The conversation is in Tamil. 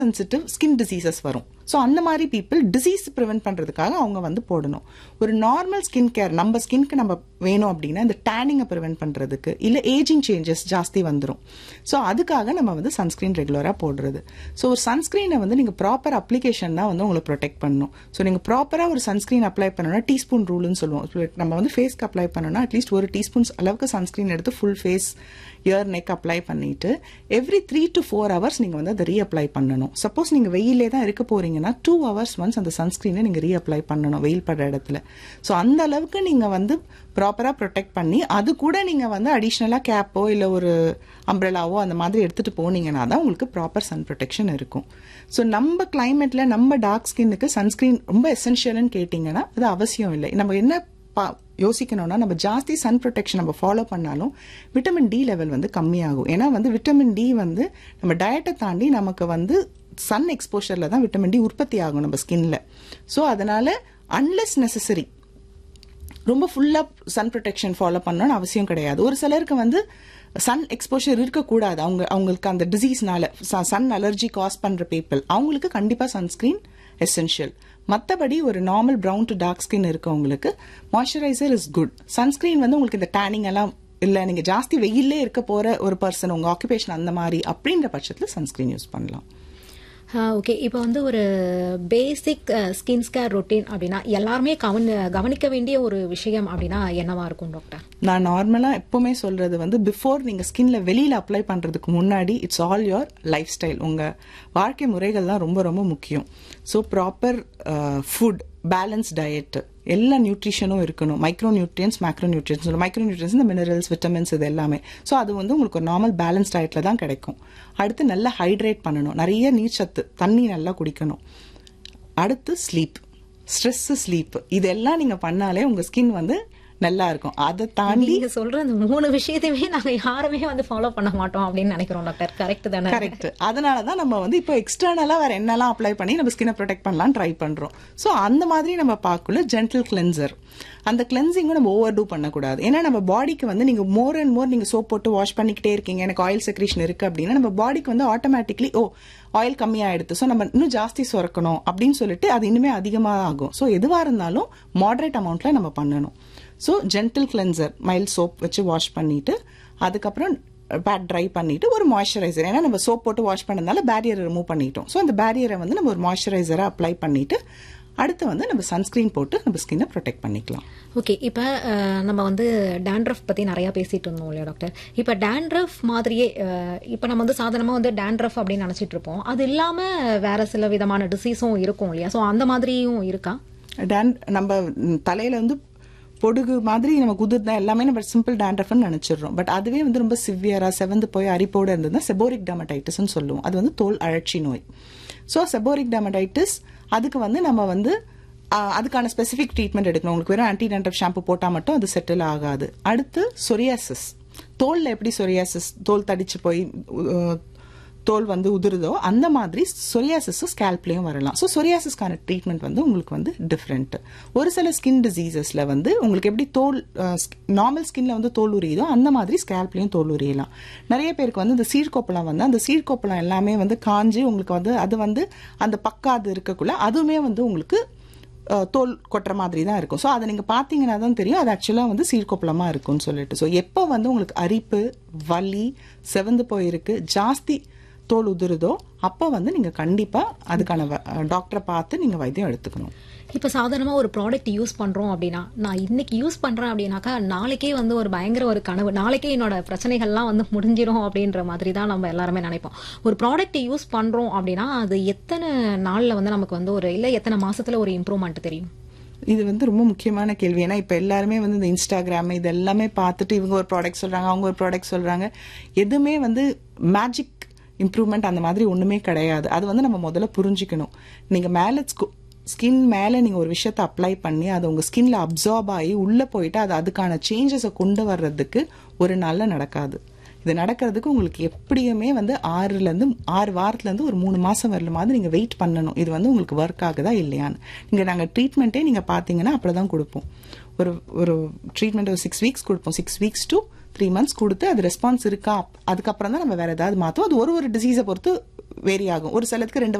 சென்சிட்டிவ் ஸ்கின் டிசீசஸ் வரும். ஸோ அந்த மாதிரி பீப்புள் டிசீஸ் ப்ரிவென்ட் பண்ணுறதுக்காக அவங்க வந்து போடணும். ஒரு நார்மல் ஸ்கின் கேர் நம்ம ஸ்கின்க்கு நம்ம வேணும் அப்படின்னா இந்த டேனிங்கை ப்ரிவென்ட் பண்ணுறதுக்கு இல்லை ஏஜிங் சேஞ்சஸ் ஜாஸ்தி வந்துடும். ஸோ அதுக்காக நம்ம வந்து சன்ஸ்க்ரீன் ரெகுலராக போடுறது. ஸோ ஒரு சன்ஸ்க்ரீனை வந்து நீங்கள் ப்ராப்பர் அப்ளிகேஷன் தான் வந்து உங்களை ப்ரொடெக்ட் பண்ணணும். ஸோ நீங்கள் ப்ராப்பராக ஒரு சன்ஸ்க்ரீன் அப்ளை பண்ணணும்னா டீஸ்பூன் ரூல்னு சொல்லுவோம். நம்ம வந்து ஃபேஸ்க்கு அப்ளை பண்ணணும்னா அட்லீஸ்ட் ஒரு டீஸ்பூன்ஸ் அளவுக்கு சன்ஸ்க்ரீன் எடுத்து full face year neck apply பண்ணிட்டு எவ்ரி 3 to 4 hours நீங்கள் வந்து அதை ரீஅப்ளை பண்ணணும். சப்போஸ் நீங்கள் வெயிலே தான் இருக்க போறீங்கன்னா 2 hours ஒன்ஸ் அந்த சன்ஸ்க்ரீனை நீங்கள் ரீஅப்ளை பண்ணணும் வெயில் படுற இடத்துல. ஸோ அந்த அளவுக்கு நீங்கள் வந்து ப்ராப்பராக ப்ரொடெக்ட் பண்ணி அது கூட நீங்கள் வந்து அடிஷ்னலாக கேப்போ இல்லை ஒரு அம்ப்ரெலாவோ அந்த மாதிரி எடுத்துகிட்டு போனீங்கன்னா தான் உங்களுக்கு ப்ராப்பர் சன் ப்ரொடெக்ஷன் இருக்கும். ஸோ நம்ம கிளைமேட்டில் நம்ம டார்க் ஸ்கின்னுக்கு சன்ஸ்க்ரீன் ரொம்ப எசென்ஷியல்னு கேட்டிங்கன்னா அது அவசியம் இல்லை. நம்ம என்ன யோசிக்கணும்னா நம்ம ஜாஸ்தி சன் ப்ரொடெக்ஷன் நம்ம ஃபாலோ பண்ணாலும் விட்டமின் டி லெவல் வந்து கம்மியாகும். ஏன்னா வந்து விட்டமின் டி வந்து நம்ம டயட்டை தாண்டி நமக்கு வந்து சன் எக்ஸ்போஷர்ல தான் விட்டமின் டி உற்பத்தி ஆகும் நம்ம ஸ்கின்ல. ஸோ அதனால அன்லெஸ் நெசசரி ரொம்ப ஃபுல்லா சன் ப்ரொடெக்ஷன் ஃபாலோ பண்ணணும்னு அவசியம் கிடையாது. ஒரு சிலருக்கு வந்து சன் எக்ஸ்போஷர் இருக்கக்கூடாது, அவங்களுக்கு அந்த டிசீஸ்னால சன் அலர்ஜி காஸ் பண்ற பீப்புள் அவங்களுக்கு கண்டிப்பா சன்ஸ்கிரீன் எசென்ஷியல். மற்றபடி ஒரு normal brown to dark skin இருக்கவங்களுக்கு மாய்ஸ்சரைசர் இஸ் குட். சன்ஸ்கிரீன் வந்து உங்களுக்கு இந்த டேனிங் எல்லாம் இல்லை, நீங்கள் ஜாஸ்தி வெயிலே இருக்க போற ஒரு பர்சன் உங்க ஆக்குபேஷன் அந்த மாதிரி அப்படின்ற பட்சத்தில் சன்ஸ்கிரீன் யூஸ் பண்ணலாம். ஓகே, இப்போ வந்து ஒரு பேசிக் ஸ்கின் கேர் ரொட்டீன் அப்படின்னா எல்லாருமே கவனிக்க வேண்டிய ஒரு விஷயம் அப்படின்னா என்னவா இருக்கும் டாக்டர்? நான் நார்மலா எப்பவுமே சொல்றது வந்து பிஃபோர் நீங்க ஸ்கின்ல வெளியில அப்ளை பண்றதுக்கு முன்னாடி it's all your life style, உங்க வாழ்க்கை முறைகள் தான் ரொம்ப ரொம்ப முக்கியம். So proper food, balance diet, எல்லா நியூட்ரிஷனும் இருக்கணும். Micro nutrients, macro nutrients. Micro nutrients இந்த மினரல்ஸ், விட்டமின்ஸ் இது எல்லாமே. ஸோ அது வந்து உங்களுக்கு ஒரு நார்மல் பேலன்ஸ் டயட்ல தான் கிடைக்கும். அடுத்து நல்லா ஹைட்ரேட் பண்ணணும், நிறைய நீர் சத்து, தண்ணி நல்லா குடிக்கணும். அடுத்து ஸ்லீப், ஸ்ட்ரெஸ், ஸ்லீப், இதெல்லாம் நீங்க பண்ணாலே உங்க ஸ்கின் வந்து நல்லா இருக்கும். அதை தாண்டி நீங்க சொல்ற அந்த 3 விஷயத்தையுமே நாங்க யாருமே வந்து ஃபாலோ பண்ண மாட்டோம் அப்படின்னு நினைக்கிறோம் டாக்டர். கரெக்ட் தானே? கரெக்ட். அதனாலதான் நம்ம வந்து இப்போ எக்ஸ்டர்னலா வேற என்னெல்லாம் அப்ளை பண்ணி நம்ம ஸ்கினை ப்ரொடெக்ட் பண்ணலாம் ட்ரை பண்றோம். ஸோ அந்த மாதிரி நம்ம பார்க்கல ஜென்டில் கிளென்சர், அந்த கிளென்சிங்கும் நம்ம ஓவர் டூ பண்ணக்கூடாது. ஏன்னா நம்ம பாடிக்கு வந்து நீங்க மோர் அண்ட் மோர் நீங்க சோப் போட்டு வாஷ் பண்ணிக்கிட்டே இருக்கீங்க, எனக்கு ஆயில் செக்ரீஷன் இருக்கு அப்படின்னா நம்ம பாடிக்கு வந்து ஆட்டோமேட்டிக்லி ஆயில் கம்மியாயிடுது, ஸோ நம்ம இன்னும் ஜாஸ்தி சுரக்கணும் அப்படின்னு சொல்லிட்டு அது இன்னுமே அதிகமாக ஆகும். ஸோ எதுவாக இருந்தாலும் மாடரேட் அமௌண்ட்ல நம்ம பண்ணணும். So gentle cleanser, mild soap வச்சு வாஷ் பண்ணிட்டு அதுக்கப்புறம் பேட் ட்ரை பண்ணிட்டு ஒரு மாய்ஸ்சரைசர், ஏன்னா நம்ம சோப் போட்டு வாஷ் பண்ணதுனால பேரியரை ரிமூவ் பண்ணிட்டோம். ஸோ அந்த பேரியரை வந்து நம்ம ஒரு மாய்ஸ்சரைசரை அப்ளை பண்ணிட்டு அடுத்து வந்து நம்ம சன்ஸ்கிரீன் போட்டு நம்ம ஸ்கின்னை ப்ரொடெக்ட் பண்ணிக்கலாம். ஓகே, இப்போ நம்ம வந்து டேண்ட்ரஃப் பற்றி நிறையா பேசிட்டு இருந்தோம் இல்லையா டாக்டர்? இப்போ டேண்ட்ரஃப் மாதிரியே இப்போ நம்ம வந்து சாதாரணமாக வந்து டேண்ட்ரஃப் அப்படின்னு நினச்சிட்டு இருப்போம், அது இல்லாமல் வேற சில விதமான டிசீஸும் இருக்கும் இல்லையா? ஸோ அந்த மாதிரியும் இருக்கா? நம்ம தலையில வந்து பொடுகு மாதிரி நமக்கு உதிர்தான் எல்லாமே நம்ம சிம்பிள் டேண்ட்ரஃப்னு நினைச்சிடுறோம். பட் அதுவே வந்து ரொம்ப சிவியரா செவந்து போய் அரிப்போடு இருந்ததுன்னா செபோரிக் டெர்மடைட்டிஸ்ன்னு சொல்லுவோம். அது வந்து தோல் அழற்சி நோய். ஸோ செபோரிக் டெர்மடைட்டிஸ் அதுக்கு வந்து நம்ம வந்து அதுக்கான ஸ்பெசிஃபிக் ட்ரீட்மெண்ட் எடுக்கணும். உங்களுக்கு வெறும் ஆன்டி டேண்ட்ரஃப் ஷாம்பு போட்டால் மட்டும் அது செட்டில் ஆகாது. அடுத்து சொரியாசிஸ், தோல்ல எப்படி சொரியாசிஸ் தோல் தடிச்சு போய் தோல் வந்து உதிருதோ அந்த மாதிரி சொரியாசிஸ் ஸ்கேல்ப்லயும் வரலாம். ஸோ சொரியாசிஸ்க்கான ட்ரீட்மெண்ட் வந்து உங்களுக்கு வந்து டிஃப்ரெண்ட். ஒரு சில ஸ்கின் டிசீசஸ்ல வந்து உங்களுக்கு எப்படி தோல் நார்மல் ஸ்கின்ல வந்து தோல் உரியுதோ அந்த மாதிரி ஸ்கேல்ப்லயும் தோல் உரியலாம். நிறைய பேருக்கு வந்து இந்த சீர்கோப்பலம் வந்து அந்த சீர்கோப்பலம் எல்லாமே வந்து காஞ்சி உங்களுக்கு வந்து அது வந்து அந்த பக்காது இருக்கக்குள்ள அதுவுமே வந்து உங்களுக்கு தோல் கொட்டுற மாதிரி தான் இருக்கும். ஸோ அதை நீங்க பாத்தீங்கன்னா தான் தெரியும் அது ஆக்சுவலா வந்து சீர்கோப்பலமா இருக்கும்னு சொல்லிட்டு. ஸோ எப்போ வந்து உங்களுக்கு அரிப்பு, வலி, செவந்து போயிருக்கு, ஜாஸ்தி தோல் உதிருதோ அப்போ வந்து நீங்க கண்டிப்பா அதுக்கான டாக்டரை பார்த்து நீங்க வைத்தியம் எடுத்துக்கணும். இப்போ சாதாரணமாக ஒரு ப்ராடக்ட் யூஸ் பண்ணுறோம் அப்படின்னா, நான் இன்னைக்கு யூஸ் பண்ணுறேன் அப்படின்னாக்கா நாளைக்கே வந்து ஒரு பயங்கர ஒரு கனவு, நாளைக்கே என்னோட பிரச்சனைகள்லாம் வந்து முடிஞ்சிடும் அப்படின்ற மாதிரி தான் நம்ம எல்லாருமே நினைப்போம். ஒரு ப்ராடக்ட் யூஸ் பண்ணுறோம் அப்படின்னா அது எத்தனை நாளில் வந்து நமக்கு வந்து ஒரு இல்லை எத்தனை மாசத்துல ஒரு இம்ப்ரூவ்மெண்ட் தெரியும்? இது வந்து ரொம்ப முக்கியமான கேள்வி. ஏன்னா இப்ப எல்லாருமே வந்து இந்த இன்ஸ்டாகிராம் இது எல்லாமே பார்த்துட்டு இவங்க ஒரு ப்ராடக்ட் சொல்றாங்க, அவங்க ஒரு ப்ராடக்ட் சொல்றாங்க. எதுவுமே வந்து மேஜிக் இம்ப்ரூவ்மெண்ட் அந்த மாதிரி ஒண்ணுமே கிடையாது. அது வந்து நம்ம முதல்ல புரிஞ்சுக்கணும். நீங்க மேல ஸ்கின் மேல நீங்க ஒரு விஷயத்தை அப்ளை பண்ணி அது உங்க ஸ்கின்ல அப்சார்ப் ஆகி உள்ள போயிட்டு அது அதுக்கான சேஞ்சஸை கொண்டு வர்றதுக்கு ஒரு நாள்ல நடக்காது. இது நடக்கிறதுக்கு உங்களுக்கு எப்படியுமே வந்து 6 வாரத்துல இருந்து ஒரு 3 மாசம் வரல மாதிரி நீங்க வெயிட் பண்ணணும். இது வந்து உங்களுக்கு ஒர்க் ஆகுதா இல்லையான்னு நாங்க ட்ரீட்மெண்ட்டே நீங்க பாத்தீங்கன்னா அப்படிதான் கொடுப்போம். ஒரு ட்ரீட்மெண்ட் ஒரு 6 வீக்ஸ் கொடுப்போம். 6 வீக்ஸ் to 3 months கொடுத்து அது ரெஸ்பான்ஸ் இருக்கா, அதுக்கப்புறம் தான் நம்ம வேற ஏதாவது மாத்தோம். அது ஒரு டிசீஸை பொறுத்து வேரி ஆகும். ஒரு சிலருக்கு 2